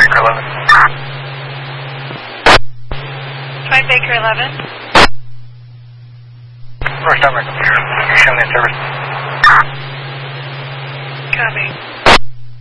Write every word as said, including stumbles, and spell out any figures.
Baker eleven. five Baker eleven. First time on computer. You showing in service? Copy.